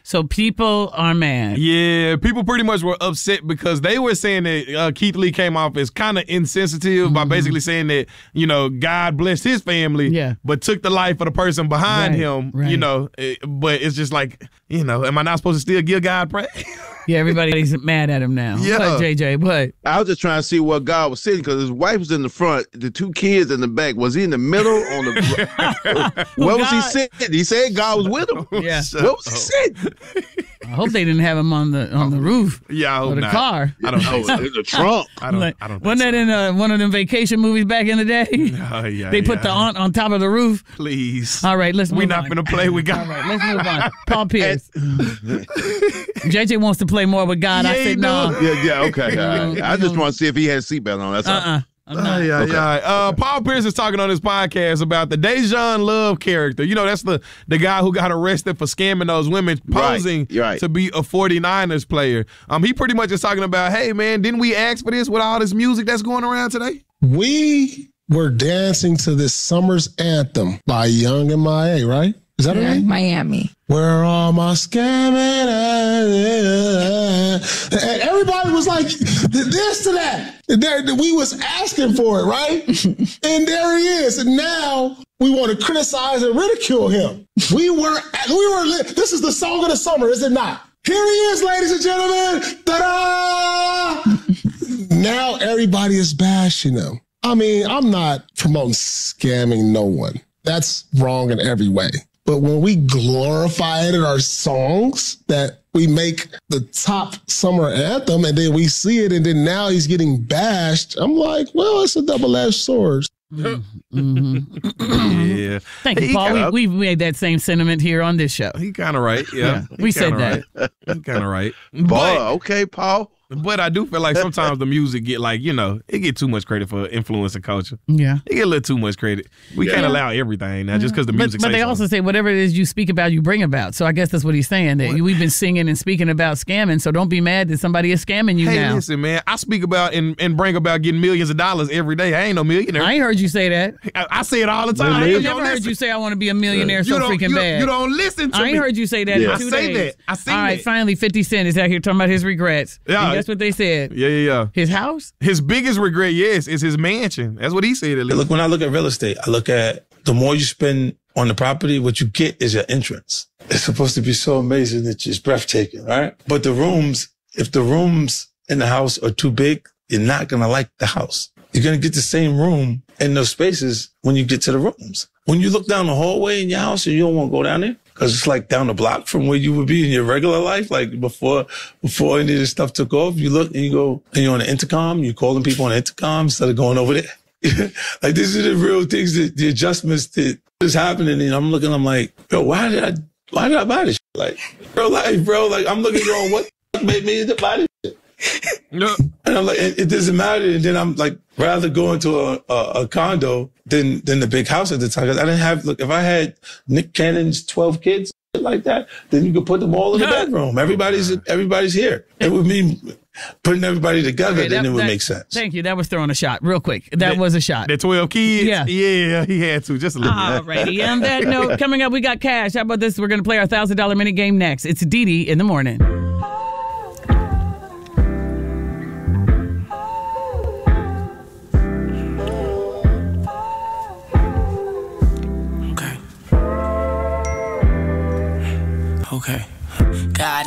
So people are mad. Yeah, people pretty much were upset because they were saying that Keith Lee came off as kind of insensitive by basically saying that, you know, God blessed his family, but took the life of the person behind him, you know. But it's just like, you know, am I not supposed to still give God praise? Yeah, everybody's mad at him now. Yeah. What, JJ? What? I was just trying to see what God was sitting because his wife was in the front, the two kids in the back. Was he in the middle? On the where was he sitting? He said God was with him. Yeah. Where was he sitting? I hope they didn't have him on the roof. Yeah, I hope of the not. car. I don't know. In the trunk. I don't think Wasn't that in one of them vacation movies back in the day? They put the aunt on top of the roof. Please. All right, let's move on. We're not going to play with God. All right, let's move on. Paul Pierce. JJ wants to play more with God. I said no. Yeah, okay. I just want to see if he had a seatbelt on. That's all. Paul Pierce is talking on his podcast about the Dejan Love character. You know, that's the guy who got arrested for scamming those women, posing to be a 49ers player. He pretty much is talking about, hey, man, didn't we ask for this with all this music that's going around today? We were dancing to this summer's anthem by Young M.I.A., right? Is that right? Miami. Where all my scamming and everybody was like this to that. We was asking for it, right? And there he is. And now we want to criticize and ridicule him. We were. This is the song of the summer, is it not? Here he is, ladies and gentlemen. Ta-da! Now everybody is bashing him. I mean, I'm not promoting scamming no one. That's wrong in every way. But when we glorify it in our songs, that we make the top summer anthem, and then we see it, and then now he's getting bashed, I'm like, well, it's a double-edged sword. Yeah. Thank you, Paul. We've made that same sentiment here on this show. He kind of right. Yeah. We said that. He kind of right. Okay, Paul. But I do feel like sometimes the music get like, you know, it get too much credit for influencing culture. Yeah. It get a little too much credit. We can't allow everything now just because the music But they also say whatever it is you speak about, you bring about. So I guess that's what he's saying. That we've been singing and speaking about scamming, so don't be mad that somebody is scamming you now. Hey, listen, man. I speak about and bring about getting millions of dollars every day. I ain't no millionaire. I ain't heard you say that. I say it all the time. I ain't never heard you say I want to be a millionaire so freaking bad. You don't listen to me. I ain't heard you say that in 2 days. I say that. All right, finally, 50 Cent is out here talking about his regrets. Yeah. And that's what they said. Yeah. His house? His biggest regret, yes, is his mansion. That's what he said. At least. Look, when I look at real estate, I look at the more you spend on the property, what you get is your entrance. It's supposed to be so amazing that it's breathtaking, right? But the rooms, if the rooms in the house are too big, you're not going to like the house. You're going to get the same room in those spaces when you get to the rooms. When you look down the hallway in your house and you don't want to go down there, because it's like down the block from where you would be in your regular life, like before any of this stuff took off, you look and you go, and you're on the intercom, you're calling people on the intercom instead of going over there. Like, these are the real things, the adjustments that is happening. And I'm looking, I'm like, bro, why did I buy this shit? Like, like, I'm looking going, what made me to buy this shit? No. And I'm like, it doesn't matter. And then I'm like, rather go into a condo than the big house at the time. 'Cause I didn't have, look, if I had Nick Cannon's 12 kids like that, then you could put them all in the bedroom. Everybody's here. It would mean putting everybody together, then it would make sense. Thank you. That was throwing a shot real quick. That was a shot. The 12 kids? Yeah. Yeah, he had to. Just a little bit. Alrighty. On that note, coming up, we got cash. How about this? We're going to play our $1,000 minute game next. It's Didi in the morning. Okay. God